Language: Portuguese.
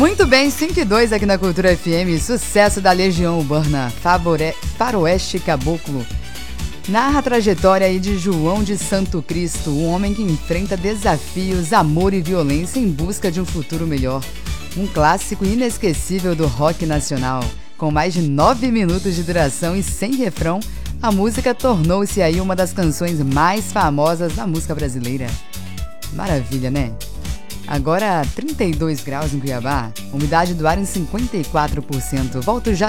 Muito bem, 5 e 2 aqui na Cultura FM, sucesso da Legião Urbana, Faroeste Caboclo. Narra a trajetória aí de João de Santo Cristo, um homem que enfrenta desafios, amor e violência em busca de um futuro melhor. Um clássico inesquecível do rock nacional. Com mais de 9 minutos de duração e sem refrão, a música tornou-se aí uma das canções mais famosas da música brasileira. Maravilha, né? Agora 32 graus em Cuiabá, umidade do ar em 54%. Volto já.